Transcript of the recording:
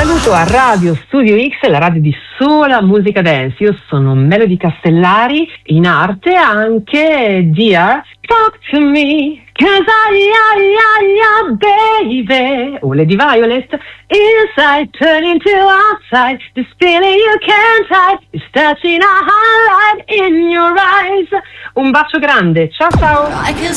Benvenuto a Radio Studio X, la radio di sola musica dance. Io sono Melody Castellari, in arte anche Dear Talk to Me, 'cause baby, o Lady Violet, inside turning to outside, this feeling you can't hide, is touching a highlight in your eyes. Un bacio grande, ciao ciao!